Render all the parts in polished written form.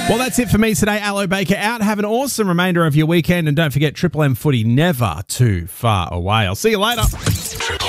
Well, that's it for me today. Aloe Baker out. Have an awesome remainder of your weekend. And don't forget, Triple M footy never too far away. I'll see you later. Triple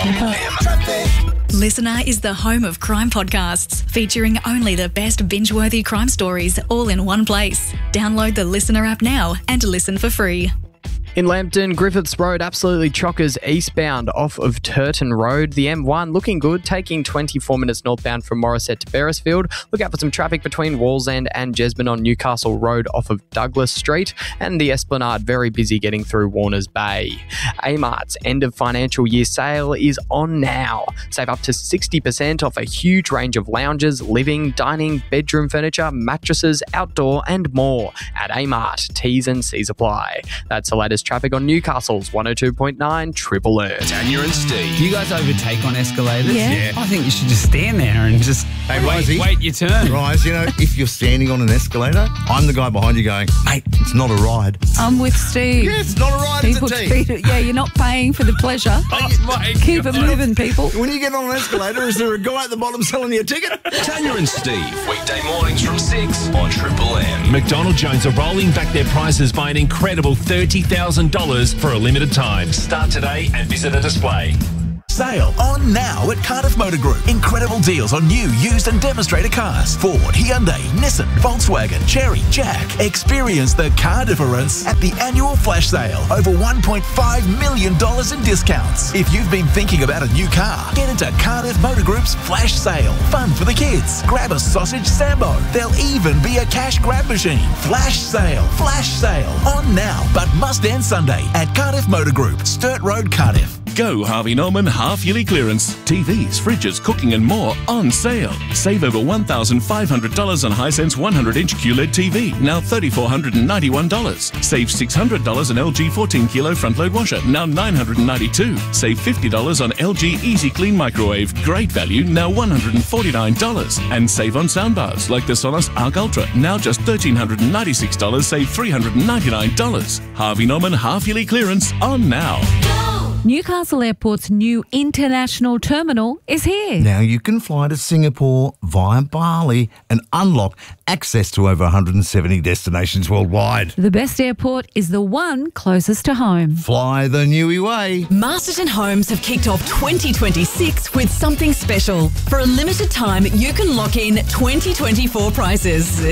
M. Listener is the home of crime podcasts, featuring only the best binge-worthy crime stories all in one place. Download the Listener app now and listen for free. In Lambton, Griffiths Road absolutely chockers eastbound off of Turton Road. The M1 looking good, taking 24 minutes northbound from Morisset to Beresfield. Look out for some traffic between Wallsend and Jesmond on Newcastle Road off of Douglas Street. And the Esplanade very busy getting through Warners Bay. Amart's end of financial year sale is on now. Save up to 60% off a huge range of lounges, living, dining, bedroom furniture, mattresses, outdoor and more at Amart. T's and C's apply. That's the latest traffic on Newcastle's 102.9 Triple M. Tanya and Steve. Do you guys overtake on escalators? Yeah. I think you should just stand there and just wait your turn. Rise, if you're standing on an escalator, I'm the guy behind you going, mate, it's not a ride. I'm with Steve. Yeah, it's not a ride, People it's a treat it, you're not paying for the pleasure. Keep it moving, people. When you get on an escalator, is there a guy at the bottom selling you a ticket? Tanya and Steve. Weekday mornings from 6 on Triple M. McDonald Jones are rolling back their prices by an incredible $30,000 for a limited time. Start today and visit a display. Sale on now at Cardiff Motor Group. Incredible deals on new, used and demonstrator cars. Ford, Hyundai, Nissan, Volkswagen, Chery, Jack. Experience the car difference at the annual flash sale. Over $1.5 million in discounts. If you've been thinking about a new car, get into Cardiff Motor Group's flash sale. Fun for the kids. Grab a sausage Sambo. There'll even be a cash grab machine. Flash sale on now, but must end Sunday at Cardiff Motor Group, Sturt Road, Cardiff. Go Harvey Norman half-yearly clearance. TVs, fridges, cooking and more on sale. Save over $1,500 on Hisense 100-inch QLED TV, now $3,491. Save $600 on LG 14-kilo front-load washer, now $992. Save $50 on LG Easy Clean microwave, great value, now $149. And save on soundbars like the Sonos Arc Ultra, now just $1,396, save $399. Harvey Norman half-yearly clearance on now. Newcastle Airport's new international terminal is here. Now you can fly to Singapore via Bali and unlock access to over 170 destinations worldwide. The best airport is the one closest to home. Fly the Newy way. Masterton Homes have kicked off 2026 with something special. For a limited time, you can lock in 2024 prices.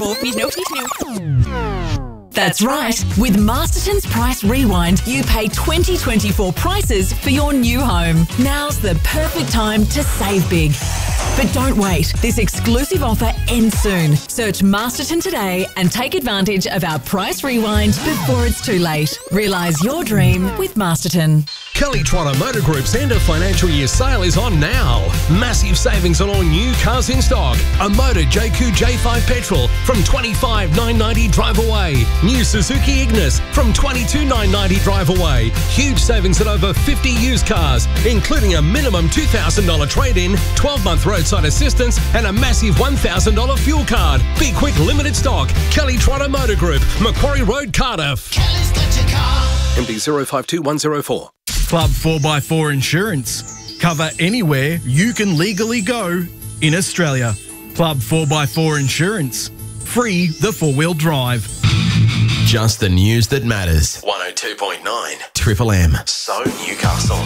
That's right. With Masterton's Price Rewind, you pay 2024 prices for your new home. Now's the perfect time to save big. But don't wait. This exclusive offer ends soon. Search Masterton today and take advantage of our Price Rewind before it's too late. Realise your dream with Masterton. Kelly Trotter Motor Group's end of financial year sale is on now. Massive savings on all new cars in stock. A Motor JQ J5 Petrol from $25,990 drive away. New Suzuki Ignis from $22,990 drive away. Huge savings at over 50 used cars, including a minimum $2,000 trade-in, 12-month roadside assistance and a massive $1,000 fuel card. Be quick, limited stock. Kelly Trotter Motor Group, Macquarie Road, Cardiff. Kelly's got your car. MD 052104. Club 4x4 Insurance. Cover anywhere you can legally go in Australia. Club 4x4 Insurance. Free the four-wheel drive. Just the news that matters. 102.9 Triple M. So Newcastle.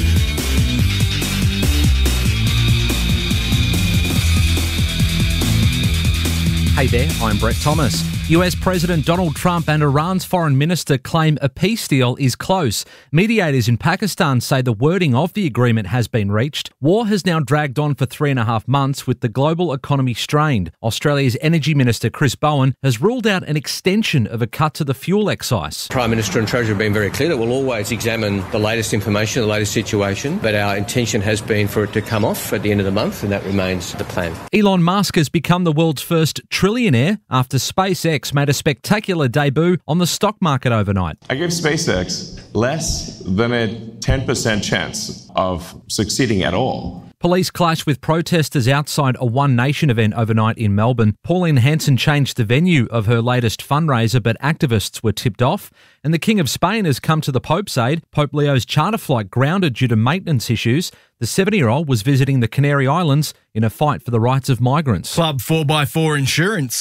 Hey there, I'm Brett Thomas. US President Donald Trump and Iran's foreign minister claim a peace deal is close. Mediators in Pakistan say the wording of the agreement has been reached. War has now dragged on for 3.5 months with the global economy strained. Australia's Energy Minister Chris Bowen has ruled out an extension of a cut to the fuel excise. Prime Minister and Treasurer have been very clear that we'll always examine the latest information, the latest situation, but our intention has been for it to come off at the end of the month, and that remains the plan. Elon Musk has become the world's first trillionaire after SpaceX made a spectacular debut on the stock market overnight. I gave SpaceX less than a 10% chance of succeeding at all. Police clash with protesters outside a One Nation event overnight in Melbourne. Pauline Hanson changed the venue of her latest fundraiser, but activists were tipped off. And the King of Spain has come to the Pope's aid. Pope Leo's charter flight grounded due to maintenance issues. The 70-year-old was visiting the Canary Islands in a fight for the rights of migrants. Club 4x4 Insurance.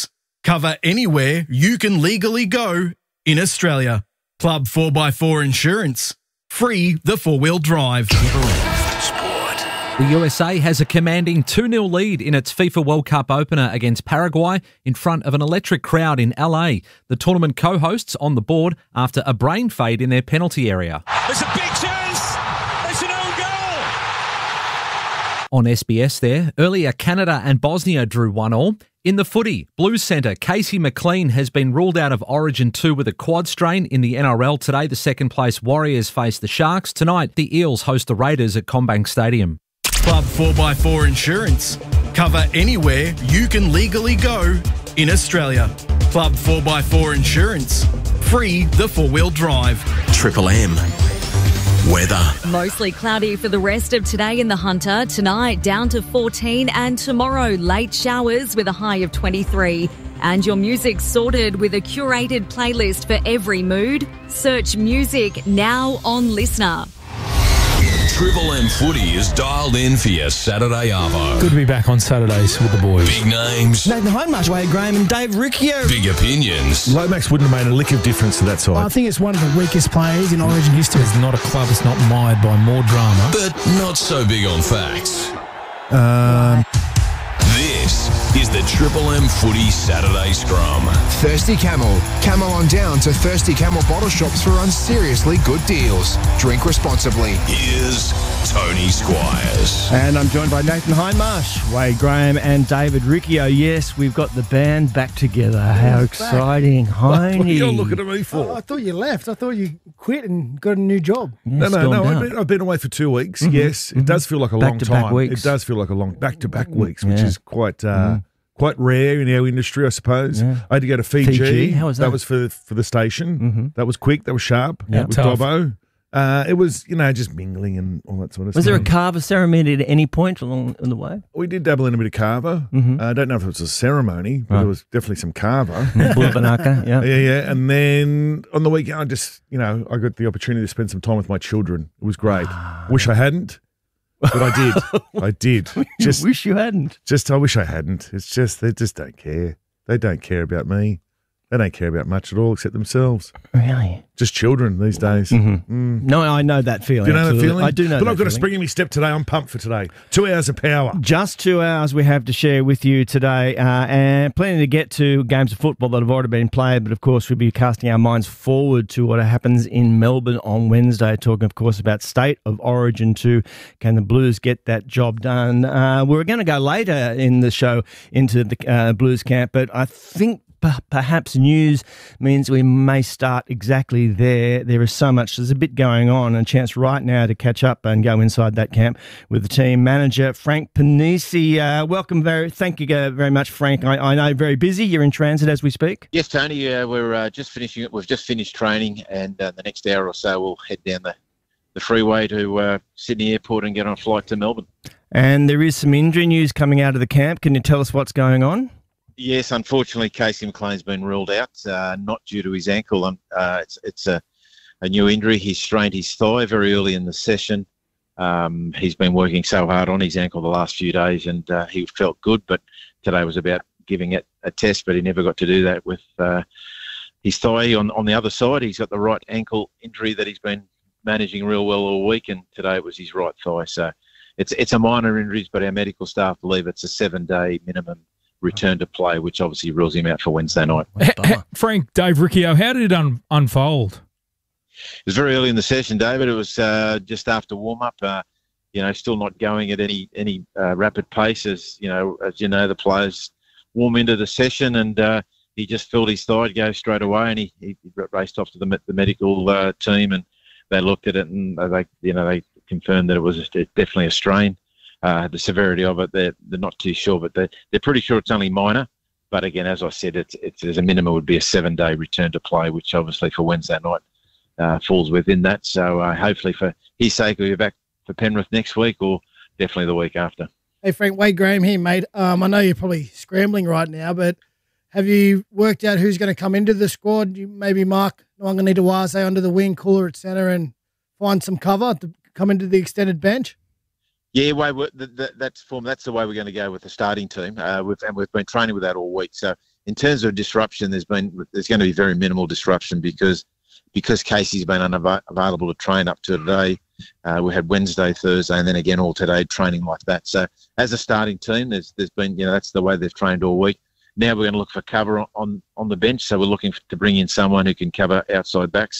Cover anywhere you can legally go in Australia. Club 4x4 Insurance. Free the four-wheel drive. The USA has a commanding 2-0 lead in its FIFA World Cup opener against Paraguay in front of an electric crowd in LA. The tournament co-hosts on the board after a brain fade in their penalty area. There's a big chance. It's an own goal. On SBS there, earlier Canada and Bosnia drew 1-1. In the footy, Blues centre Casey McLean has been ruled out of Origin 2 with a quad strain. In the NRL today, the second-place Warriors face the Sharks. Tonight, the Eels host the Raiders at CommBank Stadium. Club 4x4 Insurance. Cover anywhere you can legally go in Australia. Club 4x4 Insurance. Free the four-wheel drive. Triple M. Weather. Mostly cloudy for the rest of today in the Hunter. Tonight down to 14 and tomorrow late showers with a high of 23. And your music sorted with a curated playlist for every mood. Search music now on Listener. Triple M footy is dialed in for your Saturday arvo. Good to be back on Saturdays with the boys. Big names. Nathan Hindmarsh, Wade Graham and Dave Riccio. Big opinions. Lomax wouldn't have made a lick of difference to that side. I think it's one of the weakest players in Origin history. There's not a club that's not mired by more drama. But not so big on facts. This is the Triple M Footy Saturday Scrum. Thirsty Camel. Camel on down to Thirsty Camel bottle shops for unseriously good deals. Drink responsibly. Here's Tony Squires. And I'm joined by Nathan Hindmarsh, Wade Graham and David Riccio. Yes, we've got the band back together. How exciting. What are Hiney. you looking at me for? I thought you left. I thought you quit and got a new job. Yeah, No. I've been away for 2 weeks. Yes, it does feel like a long Back-to-back time. weeks. It does feel like a long back-to-back weeks, which is quite rare in our industry, I suppose. Yeah. I had to go to Fiji. How was that? That was for the station. That was quick. That was sharp. Yeah, with tough. Dobbo. It was, just mingling and all that sort of stuff. Was there a carver ceremony at any point along the way? We did dabble in a bit of carver. I don't know if it was a ceremony, but there was definitely some carver. Bulbanaka, yeah. Yeah. And then on the weekend, I just, I got the opportunity to spend some time with my children. It was great. Wish I hadn't, but I did. I did. Just wish you hadn't. I wish I hadn't. It's just, they just don't care. They don't care about me. They don't care about much at all except themselves. Really? Just children these days. No, I know that feeling. Do you know absolutely. that feeling? I do know But that I've got a feeling. spring in my step today. I'm pumped for today. 2 hours of power. Just 2 hours we have to share with you today, and plenty to get to. Games of football that have already been played, but of course we'll be casting our minds forward to what happens in Melbourne on Wednesday, talking of course about State of Origin 2. Can the Blues get that job done? We're going to go later in the show into the Blues camp, but I think perhaps news means we may start exactly there. There is so much. There's a bit going on, and a chance right now to catch up and go inside that camp with the team manager, Frank Panisi. Welcome. Thank you very much, Frank. I know very busy. You're in transit as we speak. Yes, Tony. We're just finishing it. We've just finished training, and the next hour or so we'll head down the freeway to Sydney Airport and get on a flight to Melbourne. And there is some injury news coming out of the camp. Can you tell us what's going on? Yes, unfortunately, Casey McLean's been ruled out, not due to his ankle. It's a new injury. He strained his thigh very early in the session. He's been working so hard on his ankle the last few days, and he felt good, but today was about giving it a test, but he never got to do that with his thigh. On the other side, he's got the right ankle injury that he's been managing real well all week, and today it was his right thigh. So it's a minor injury, but our medical staff believe it's a 7-day minimum return to play, which obviously rules him out for Wednesday night. Frank, Dave Riccio, how did it unfold? It was very early in the session, David. It was just after warm-up, still not going at any rapid pace. As you know, the players warm into the session, and he just felt his thigh go straight away, and he raced off to the medical team, and they looked at it, and they confirmed that it was definitely a strain. The severity of it, they're not too sure, but they're pretty sure it's only minor. But again, as I said, it's as a minimum would be a 7-day return to play, which obviously for Wednesday night falls within that. So hopefully for his sake, we'll be back for Penrith next week or definitely the week after. Hey, Frank, Wade Graham here, mate. I know you're probably scrambling right now, but have you worked out who's going to come into the squad? You maybe mark Nwanganitawase under the wing, Cooler at centre, and find some cover to come into the extended bench? Yeah, that's the way we're going to go with the starting team. We've been training with that all week. So in terms of disruption, there's going to be very minimal disruption because Casey's been unavailable to train up to today. We had Wednesday, Thursday, and then again all today training like that. So as a starting team, there's been, that's the way they've trained all week. Now we're going to look for cover on the bench. So we're looking to bring in someone who can cover outside backs.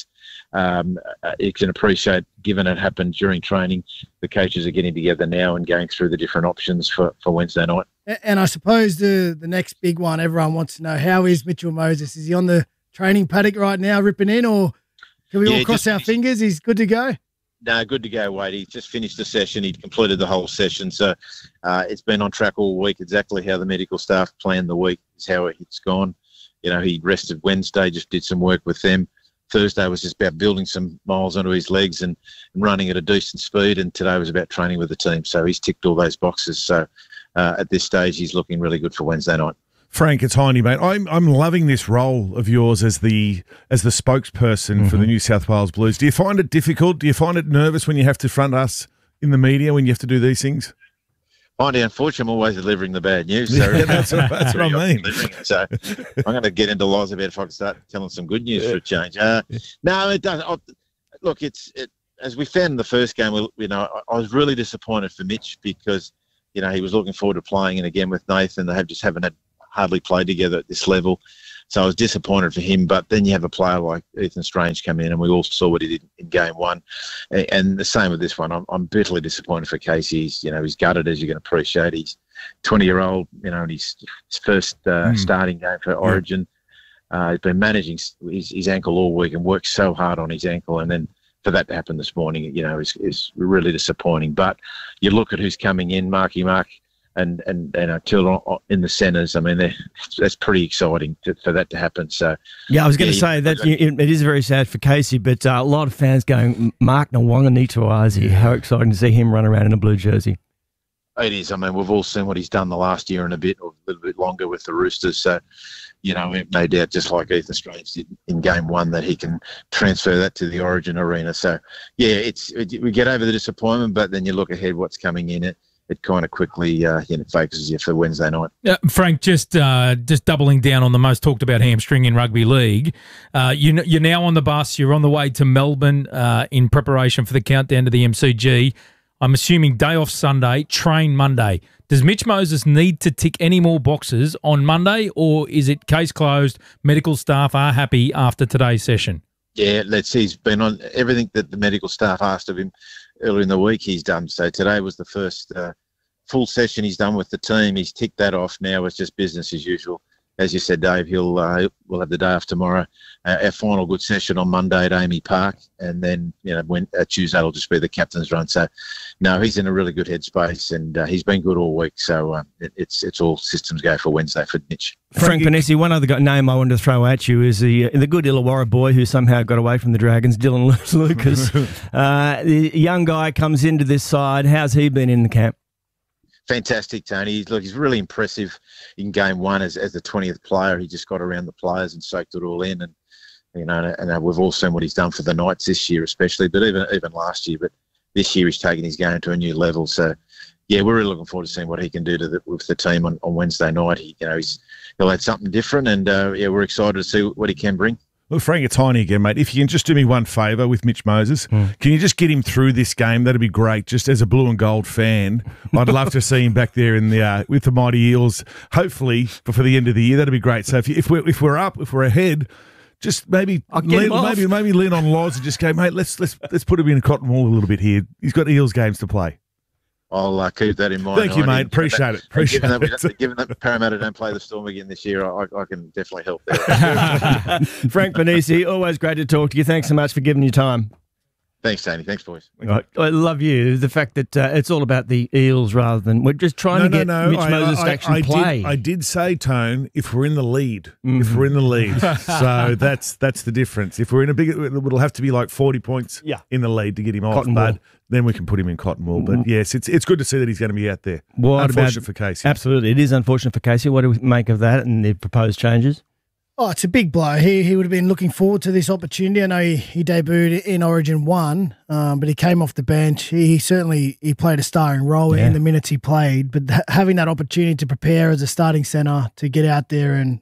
You can appreciate, given it happened during training, the coaches are getting together now and going through the different options for Wednesday night. And I suppose the next big one everyone wants to know, how is Mitchell Moses? Is he on the training paddock right now ripping in, or can we all cross our fingers? He's good to go? No, good to go, Wade. He just finished the session. He'd completed the whole session. So it's been on track all week. Exactly how the medical staff planned the week is how it's gone. He rested Wednesday, just did some work with them. Thursday was just about building some miles onto his legs and running at a decent speed. And today was about training with the team. So he's ticked all those boxes. So at this stage, he's looking really good for Wednesday night. Frank, it's Heine, mate. I'm loving this role of yours as the spokesperson for the New South Wales Blues. Do you find it difficult? Do you find it nervous when you have to front us in the media, when you have to do these things? Unfortunately, I'm always delivering the bad news. So that's what I mean. So I'm going to get into lies about if I can start telling some good news for a change. No, it doesn't. Look, as we found in the first game, I was really disappointed for Mitch because, he was looking forward to playing, and again with Nathan, they haven't had hardly played together at this level. So I was disappointed for him. But then you have a player like Ethan Strange come in, and we all saw what he did in game one. And the same with this one. I'm bitterly disappointed for Casey. He's gutted, as you can appreciate. He's 20-year-old, and his first starting game for Origin. He's been managing his ankle all week and worked so hard on his ankle. And then for that to happen this morning, is really disappointing. But you look at who's coming in, Marky Mark, and Till in the centres. I mean, that's pretty exciting for that to happen. So yeah, I was going to say that it is very sad for Casey, but a lot of fans going, Mark Nawaqanitawase, how exciting to see him run around in a blue jersey. It is. I mean, we've all seen what he's done the last year and a bit, or a little bit longer with the Roosters. So, no doubt, just like Ethan Strange did in game one, that he can transfer that to the Origin arena. So, yeah, we get over the disappointment, but then you look ahead what's coming in it. It kind of quickly focuses you for Wednesday night. Frank, just doubling down on the most talked about hamstring in rugby league. You're now on the bus. You're on the way to Melbourne in preparation for the countdown to the MCG. I'm assuming day off Sunday, train Monday. Does Mitch Moses need to tick any more boxes on Monday, or is it case closed, medical staff are happy after today's session? Yeah, he's been on everything that the medical staff asked of him earlier in the week. He's done. So today was the first full session he's done with the team. He's ticked that off. Now it's just business as usual. As you said, Dave, we'll have the day off tomorrow. Our final good session on Monday at Amy Park, and then Tuesday will just be the captain's run. So, no, he's in a really good headspace, and he's been good all week. So it's all systems go for Wednesday for Mitch. Frank Panesi, one other name I wanted to throw at you is the good Illawarra boy who somehow got away from the Dragons, Dylan Lucas. The young guy comes into this side. How's he been in the camp? Fantastic, Tony. He's really impressive in game one as the 20th player. He just got around the players and soaked it all in, and we've all seen what he's done for the Knights this year, especially, but even last year. But this year he's taken his game to a new level. So, yeah, we're really looking forward to seeing what he can do with the team on Wednesday night. He'll add something different, and we're excited to see what he can bring. Well, Frank, it's Heine again, mate. If you can just do me one favour with Mitch Moses, can you just get him through this game? That'd be great. Just as a blue and gold fan, I'd love to see him back there in the with the mighty Eels. Hopefully before the end of the year, that'd be great. So if we're up, if we're ahead, just maybe lean on Loz and just go, mate. Let's put him in a cotton wool a little bit here. He's got Eels games to play. I'll keep that in mind. Thank you, mate. Appreciate it. Given that Parramatta don't play the Storm again this year, I can definitely help there. Frank Panesi, always great to talk to you. Thanks so much for giving your time. Thanks, Tony. Thanks, boys. I love you. The fact that it's all about the Eels rather than we're just trying to get Mitch Moses to actually play. I did say, Tone, if we're in the lead. If we're in the lead. So that's the difference. If we're in a big, it'll have to be like 40 points in the lead to get him off. But then we can put him in cotton wool. But yes, it's good to see that he's going to be out there. Unfortunate for Casey. Absolutely. It is unfortunate for Casey. What do we make of that and the proposed changes? Oh, it's a big blow. He would have been looking forward to this opportunity. I know he debuted in Origin 1, but he came off the bench. He played a starring role in the minutes he played. But having that opportunity to prepare as a starting centre, to get out there and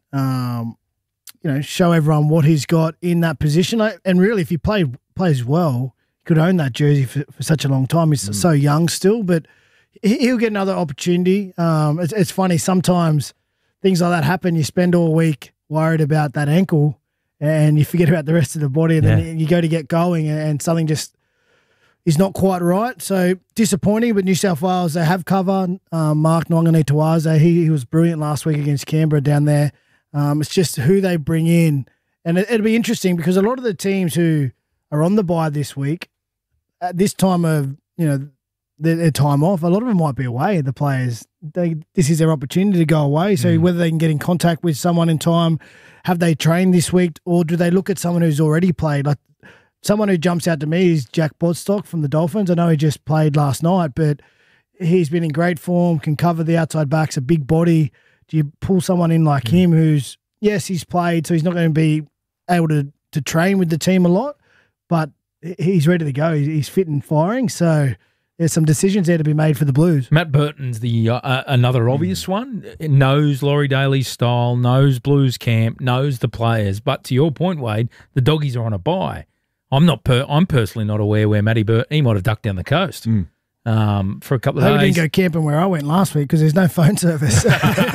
show everyone what he's got in that position, and really, if he plays well, he could own that jersey for such a long time. He's so young still, but he'll get another opportunity. It's funny, sometimes things like that happen. You spend all week worried about that ankle and you forget about the rest of the body, and then you go to get going and something just is not quite right. So disappointing, but New South Wales, they have cover. Mark Nwangane-Tawaze, he was brilliant last week against Canberra down there. It's just who they bring in. And it'll be interesting because a lot of the teams who are on the bye this week, at this time of, their time off, a lot of them might be away, the players. This is their opportunity to go away. So whether they can get in contact with someone in time, have they trained this week, or do they look at someone who's already played? Like someone who jumps out to me is Jack Bodstock from the Dolphins. I know he just played last night, but he's been in great form, can cover the outside backs, a big body. Do you pull someone in like him who's, yes, he's played, so he's not going to be able to train with the team a lot, but he's ready to go. He's fit and firing, so there's some decisions there to be made for the Blues. Matt Burton's the another obvious one. Knows Laurie Daly's style, knows Blues camp, knows the players. But to your point, Wade, the doggies are on a bye. I'm personally not aware where Matty Burton, he might have ducked down the coast for a couple of days. He didn't go camping where I went last week because there's no phone service.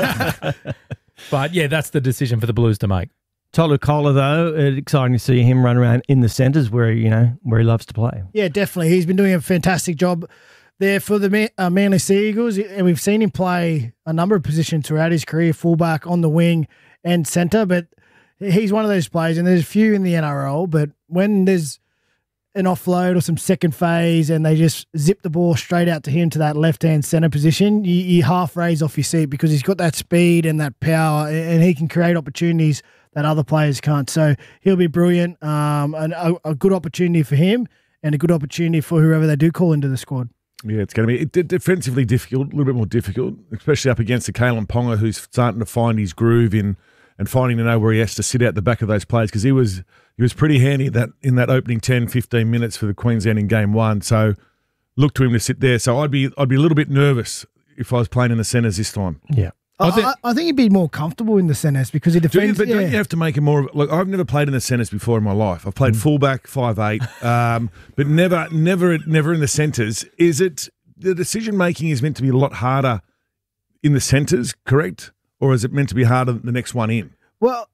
But yeah, that's the decision for the Blues to make. Tolu Kola, though, it's exciting to see him run around in the centres where he loves to play. Yeah, definitely. He's been doing a fantastic job there for the Manly Sea Eagles, and we've seen him play a number of positions throughout his career, fullback, on the wing and centre, but he's one of those players, and there's a few in the NRL, but when there's an offload or some second phase and they just zip the ball straight out to him to that left-hand centre position, you half raise off your seat because he's got that speed and that power, and he can create opportunities that other players can't. So he'll be brilliant, and a good opportunity for him and a good opportunity for whoever they do call into the squad. Yeah, it's going to be defensively difficult, a little bit more difficult, especially up against the Kalen Ponga, who's starting to find his groove and finding to know where he has to sit out the back of those players, because he was pretty handy in that opening 10, 15 minutes for the Queensland in game one. So look to him to sit there. So I'd be a little bit nervous if I was playing in the centres this time. Yeah. I think he'd be more comfortable in the centres because he defends. Don't you have to make it more? Like, I've never played in the centres before in my life. I've played fullback, 5'8", but never in the centres. Is it the decision making is meant to be a lot harder in the centres, correct, or is it meant to be harder than the next one in? Well,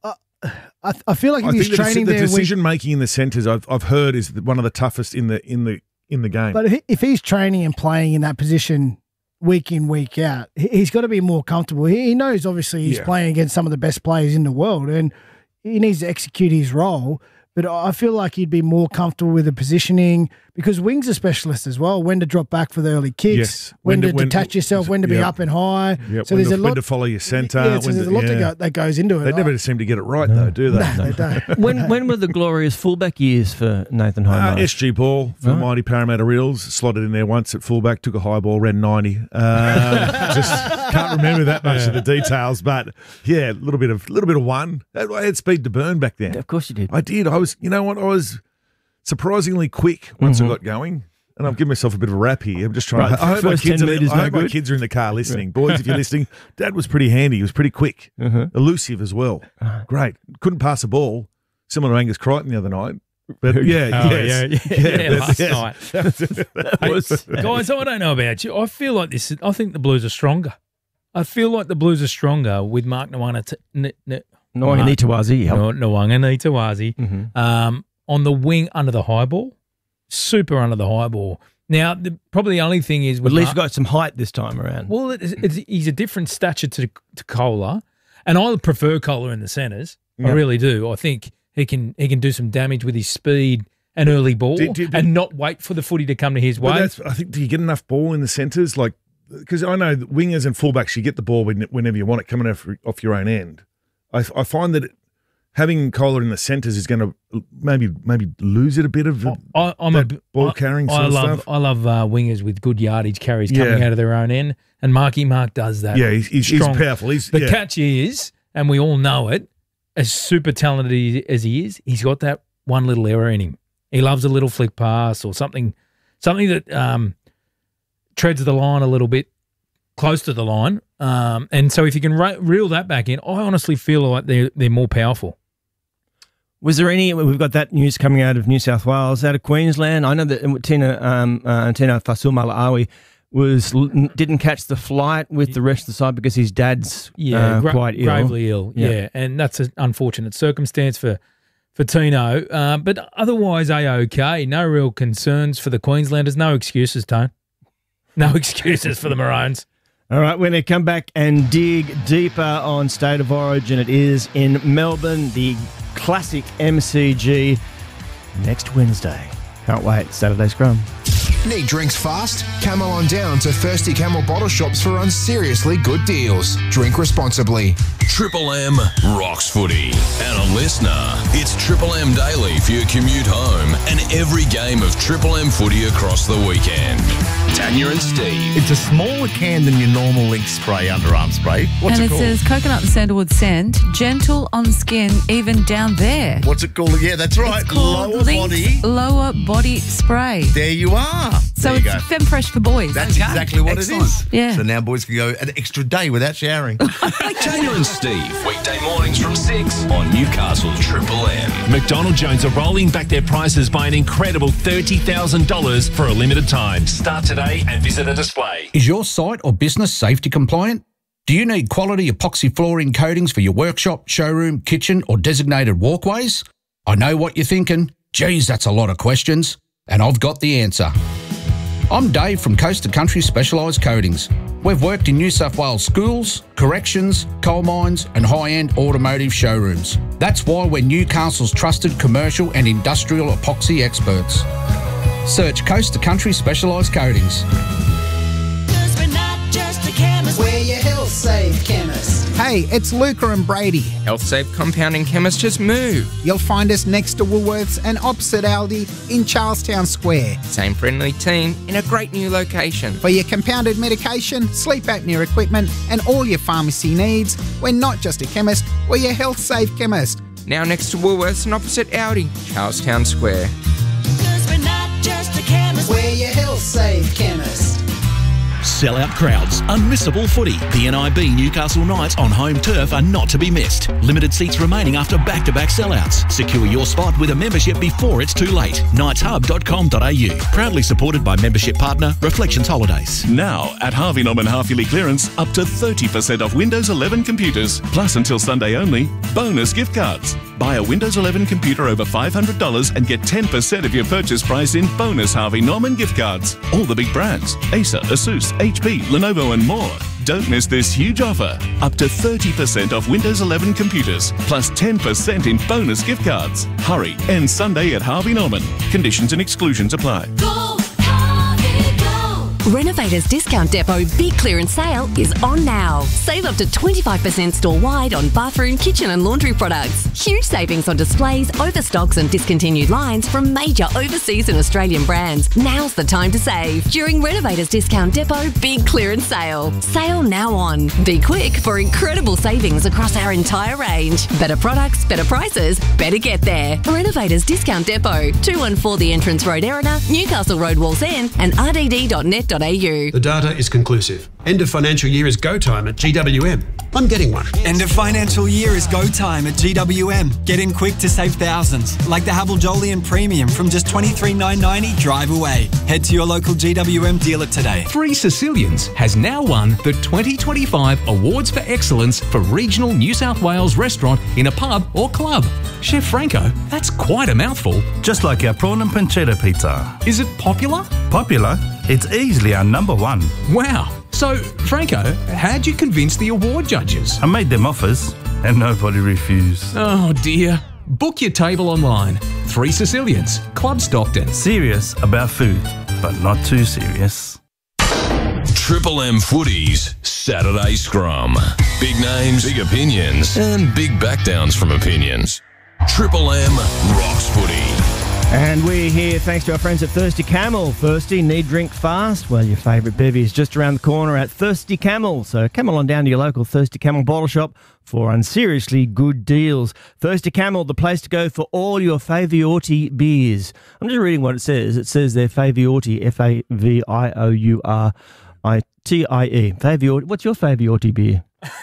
I feel like if he's training there, the decision making in the centres, I've heard, is one of the toughest in the game. But if he's training and playing in that position week in, week out, he's got to be more comfortable. He knows, obviously, he's playing against some of the best players in the world, and he needs to execute his role. But I feel like he'd be more comfortable with the positioning, because wings are specialists as well. When to drop back for the early kicks, when to detach yourself, when to be up and high. Yep. So there's a lot to follow your centre. Yeah, so there's a lot that goes into it. They never seem to get it right, though, do they? No, they don't. When were the glorious fullback years for Nathan Home? SG Ball for the mighty Parramatta Reels, slotted in there once at fullback, took a high ball, ran 90. Just can't remember that much of the details, but yeah, a little bit of one. I had speed to burn back then. Yeah, of course you did. I did. I was surprisingly quick once I got going. And I've given myself a bit of a rap here. I'm just trying to. I hope my kids are in the car listening. Boys, if you're listening, Dad was pretty handy. He was pretty quick, elusive as well. Great. Couldn't pass a ball, similar to Angus Crichton the other night. But last night. Guys, I don't know about you. I feel like this. I think the Blues are stronger. I feel like the Blues are stronger with Mark Nwangane-Tawaze on the wing under the high ball, super under the high ball. Now, probably the only thing is, at least got some height this time around. Well, he's a different stature to Kola, and I prefer Kola in the centres. I really do. I think he can do some damage with his speed and early ball, and not wait for the footy to come to his way. I think, do you get enough ball in the centres? Like, because I know wingers and fullbacks, you get the ball whenever you want it coming off your own end. I find that having Kola in the centres is going to maybe lose it a bit of ball carrying sort of stuff. I love wingers with good yardage carries coming out of their own end, and Mark does that. Yeah, he's powerful. The catch is, and we all know it, as super talented as he is, he's got that one little error in him. He loves a little flick pass or something that treads the line a little bit close to the line. And so if you can reel that back in, I honestly feel like they're more powerful. Was there any? We've got that news coming out of New South Wales, out of Queensland. I know that Tina Fasumala'awi didn't catch the flight with the rest of the side because his dad's quite ill. Gravely ill. Yeah, and that's an unfortunate circumstance for Tino. But otherwise, A-OK. No real concerns for the Queenslanders. No excuses, Tone. No excuses for the Maroons. All right, we're going to come back and dig deeper on State of Origin. It is in Melbourne, the classic MCG, next Wednesday. Can't wait. Saturday Scrum. Need drinks fast? Camel on down to Thirsty Camel bottle shops for unseriously good deals. Drink responsibly. Triple M rocks footy. And a listener, it's Triple M Daily for your commute home and every game of Triple M footy across the weekend. Tanya and Steve. It's a smaller can than your normal Link Spray underarm spray. What's it called? And it says coconut and sandalwood scent, gentle on skin, even down there. What's it called? Yeah, that's right. It's called Lower Body Spray. There you are. So there you it's Femme Fresh for boys. That's exactly what it is. Yeah. So now boys can go an extra day without showering. Tanya and Steve, weekday mornings from 6 on Newcastle Triple M. McDonald Jones are rolling back their prices by an incredible $30,000 for a limited time. Start today and visit a display. Is your site or business safety compliant? Do you need quality epoxy flooring coatings for your workshop, showroom, kitchen or designated walkways? I know what you're thinking. Geez, that's a lot of questions. And I've got the answer. I'm Dave from Coast to Country Specialised Coatings. We've worked in New South Wales schools, corrections, coal mines and high-end automotive showrooms. That's why we're Newcastle's trusted commercial and industrial epoxy experts. Search Coast to Country Specialised Coatings. We're your Health Save chemist. Hey, it's Luca and Brady. Health Save Compounding Chemist, just move. You'll find us next to Woolworths and opposite Aldi in Charlestown Square. Same friendly team in a great new location. For your compounded medication, sleep apnea equipment and all your pharmacy needs, we're not just a chemist, we're your Health Save chemist. Now next to Woolworths and opposite Aldi, Charlestown Square. Because we're not just a chemist, we're your Health Save chemist. Sellout crowds, unmissable footy. The NIB Newcastle Knights on home turf are not to be missed. Limited seats remaining after back-to-back sellouts. Secure your spot with a membership before it's too late. knightshub.com.au. Proudly supported by membership partner Reflections Holidays. Now, at Harvey Norman half-yearly clearance, up to 30% off Windows 11 computers. Plus, until Sunday only, bonus gift cards. Buy a Windows 11 computer over $500 and get 10% of your purchase price in bonus Harvey Norman gift cards. All the big brands: Acer, Asus, HP, Lenovo and more. Don't miss this huge offer. Up to 30% off Windows 11 computers, plus 10% in bonus gift cards. Hurry, end Sunday at Harvey Norman. Conditions and exclusions apply. Renovators Discount Depot Big Clearance Sale is on now. Save up to 25% store-wide on bathroom, kitchen and laundry products. Huge savings on displays, overstocks and discontinued lines from major overseas and Australian brands. Now's the time to save during Renovators Discount Depot Big Clearance Sale. Sale now on. Be quick for incredible savings across our entire range. Better products, better prices, better get there. Renovators Discount Depot, 214 The Entrance Road, Erina, Newcastle Road, Wallsend and rdd.net.au. The data is conclusive. End of financial year is go time at GWM. I'm getting one. End of financial year is go time at GWM. Get in quick to save thousands, like the Havel Jolyon Premium from just $23,990 drive away. Head to your local GWM dealer today. Three Sicilians has now won the 2025 Awards for Excellence for Regional New South Wales Restaurant in a Pub or Club. Chef Franco, that's quite a mouthful. Just like our prawn and pancetta pizza. Is it popular? Popular? It's easily our number one. Wow. So, Franco, how'd you convince the award judges? I made them offers and nobody refused. Oh dear. Book your table online. Three Sicilians, Club Stockton. Serious about food, but not too serious. Triple M Footy's Saturday Scrum. Big names, big opinions, and big backdowns from opinions. Triple M rocks footy. And we're here thanks to our friends at Thirsty Camel. Thirsty, need drink fast? Well, your favourite bevy is just around the corner at Thirsty Camel. So come on down to your local Thirsty Camel bottle shop for unseriously good deals. Thirsty Camel, the place to go for all your Faviotti beers. I'm just reading what it says. It says they're Faviotti, Faviourtie. Faviotti. What's your Faviotti beer?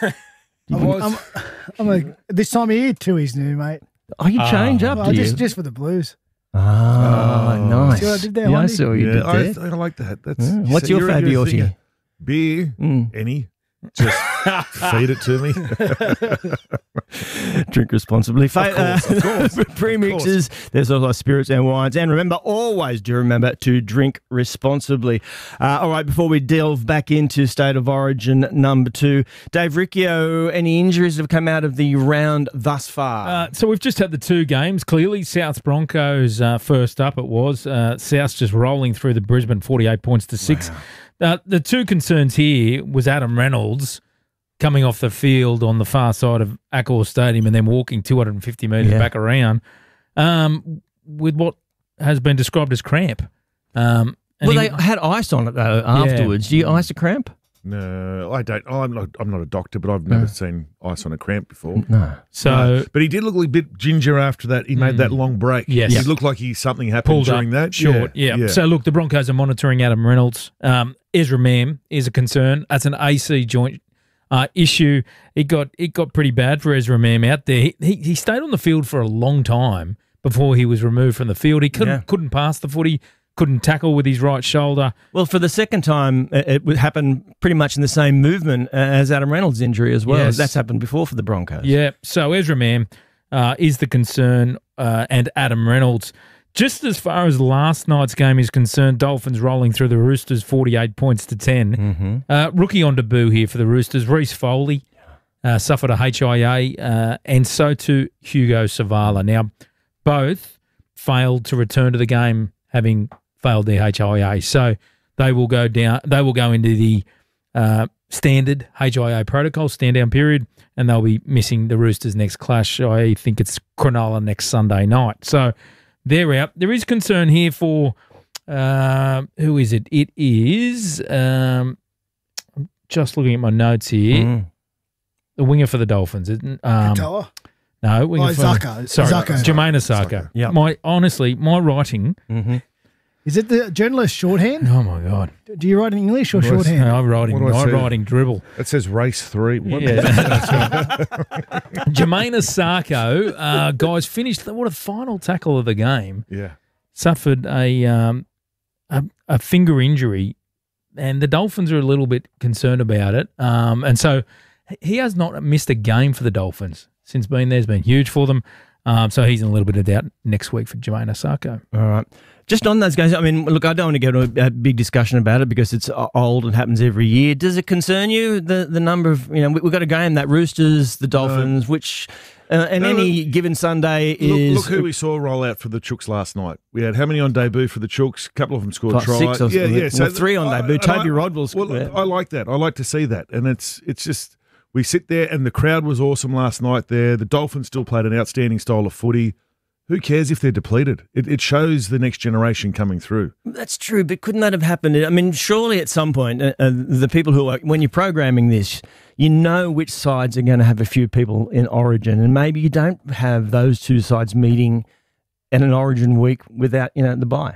This time of year, Tooheys new, mate. Oh, you change up, do you? Just for the blues. Nice. See what I did there, Yeah, I Wendy? saw you did there. I like that. That's What's your Faviotti? Beer, any. Just feed it to me. Drink responsibly. Of course. Premixes. There's also spirits and wines. And remember, always do remember to drink responsibly. All right, before we delve back into State of Origin number 2, Dave Riccio, any injuries have come out of the round thus far? So we've just had the 2 games. Clearly, South's Broncos first up. It was South's just rolling through the Brisbane 48 points to 6. Wow. The 2 concerns here was Adam Reynolds coming off the field on the far side of Accor Stadium and then walking 250 metres back around with what has been described as cramp. Well, they had ice on it, though, afterwards. Do you ice a cramp? No, I don't. I'm not a doctor, but I've never seen ice on a cramp before. No. So, but he did look a bit ginger after that. He made that long break. Yes. He looked like something happened pulled during up that. short. Yeah. So look, the Broncos are monitoring Adam Reynolds. Ezra Mam is a concern. That's an AC joint issue. It got pretty bad for Ezra Mam out there. He stayed on the field for a long time before he was removed from the field. He couldn't pass the footy. Couldn't tackle with his right shoulder. Well, for the second time, it happened pretty much in the same movement as Adam Reynolds' injury as well. Yes. That's happened before for the Broncos. Yeah, so Ezra Mam is the concern and Adam Reynolds. Just as far as last night's game is concerned, Dolphins rolling through the Roosters 48 points to 10. Rookie on debut here for the Roosters, Reece Foley suffered a HIA and so too Hugo Savala. Now, both failed to return to the game having failed their HIA. So they will go into the standard HIA protocol, stand down period, and they'll be missing the Roosters' next clash. I think it's Cronulla next Sunday night. So they're out. There is concern here for who is it? It is I'm just looking at my notes here. The winger for the Dolphins. Katoa? No, winger for Zaka. Sorry, Zaka. Jermaine Osaka. Yep. My writing. Is it the journalist shorthand? Oh my God! Do you write in English or shorthand? No, I'm writing dribble. It says race 3. Yeah, that's right. Jermaine Osako, guys, finished what a final tackle of the game. Yeah, suffered a finger injury, and the Dolphins are a little bit concerned about it. And so he has not missed a game for the Dolphins since being there. Has been huge for them. So he's in a little bit of doubt next week for Jermaine Osako. All right. Just on those guys, I mean, look, I don't want to get into a big discussion about it because it's old and happens every year. Does it concern you, the number of, we've got a game, that Roosters, the Dolphins, which, any given Sunday is... Look who we saw roll out for the Chooks last night. We had how many on debut for the Chooks? A couple of them scored tries. 6 or something. Yeah. So 3 on debut. Toby Rodwell's... Well, I like that. I like to see that. And it's just... We sit there and the crowd was awesome last night there. The Dolphins still played an outstanding style of footy. Who cares if they're depleted? It shows the next generation coming through. That's true, but couldn't that have happened? I mean, surely at some point, the people who are, when you're programming this, you know which sides are going to have a few people in Origin, and maybe you don't have those 2 sides meeting in an Origin week without, the bye.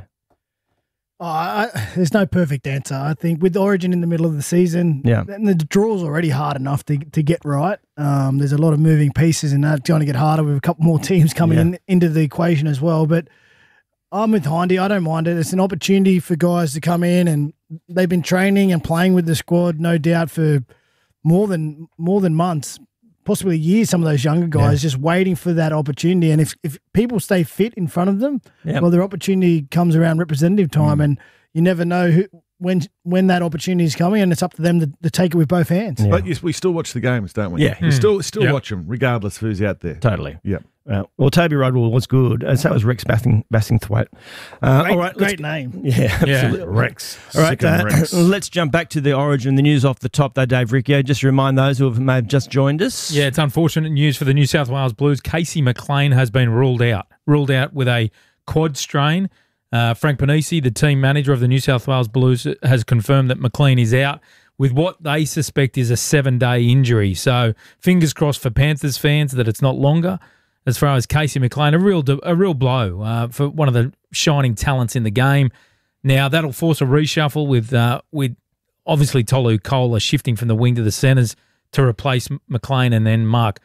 There's no perfect answer. I think with Origin in the middle of the season, and the draw's already hard enough to get right. There's a lot of moving pieces in that. It's going to get harder with a couple more teams coming into the equation as well. But I'm with Hindy. I don't mind it. It's an opportunity for guys to come in, and they've been training and playing with the squad, no doubt, for more than months, possibly years. Some of those younger guys just waiting for that opportunity. And if people stay fit in front of them, well, their opportunity comes around representative time, and you never know when that opportunity is coming, and it's up to them to take it with both hands. But we still watch the games, don't we? Yeah. We still watch them, regardless of who's out there. Totally. Yeah. Well, Toby Rodwell was good, and so was Rex Bassingthwaite. All right, great name. Yeah, absolutely. Rex. All right, let's jump back to the Origin, the news off the top, though, Dave Riccio. Just to remind those who may have just joined us. Yeah, it's unfortunate news for the New South Wales Blues. Casey McLean has been ruled out with a quad strain. Frank Panisi, the team manager of the New South Wales Blues, has confirmed that McLean is out with what they suspect is a 7-day injury. So fingers crossed for Panthers fans that it's not longer. As far as Casey McLean, a real blow for one of the shining talents in the game. Now that'll force a reshuffle with obviously Tolu Kola shifting from the wing to the centres to replace McLean, and then Mark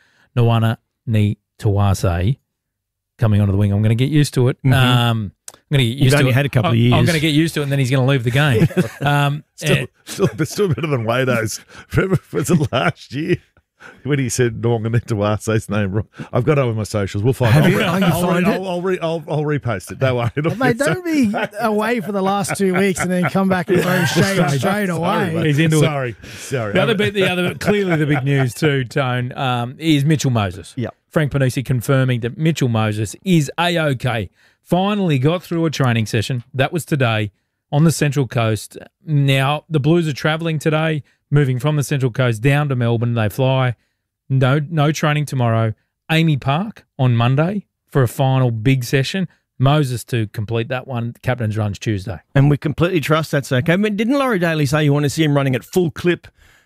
Nawani-Tuase coming onto the wing. I'm going to get used to it. Mm-hmm. I'm going to get used to it. You've only had a couple of years. I'm going to get used to it, and then he's going to leave the game. Still better than Wado's. Remember, was it last year when he said Nawani-Tuase's name wrong? I've got it on my socials. We'll find it. I'll repost it. Don't worry. Mate, don't be away for the last 2 weeks and then come back and throw shade straight away. He's into Sorry. The other clearly the big news too, Tone, is Mitchell Moses. Yep. Frank Panisi confirming that Mitchell Moses is A-OK. Finally got through a training session. That was today on the Central Coast. Now, the Blues are travelling today, moving from the Central Coast down to Melbourne. They fly. No training tomorrow. Amy Park on Monday for a final big session. Moses to complete that one. Captain's Runs Tuesday. And we completely trust that's okay. I mean, didn't Laurie Daly say you want to see him running at full clip,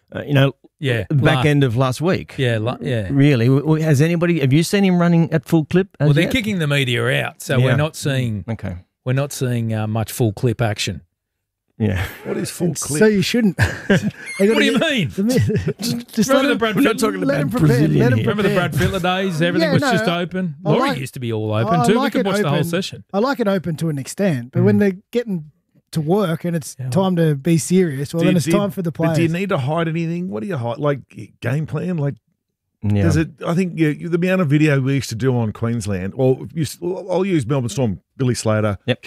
back end of last week? Yeah. Really? Have you seen him running at full clip? Well, they're kicking the media out, so we're not seeing Okay. We're not seeing much full clip action. Yeah. What is full clip? So you shouldn't. What do you mean? Just Remember the Brad Fittler? Remember the Brad Fittler days? Everything was just open. Laurie used to be all open too. We could watch the whole session. I like it open to an extent, but when they're getting to work and it's time to be serious, then it's time for the players. But do you need to hide anything? What do you hide? Like game plan? Like, yeah. Does it? I think the amount of video we used to do on Queensland, or I'll use Melbourne Storm, Billy Slater. Yep.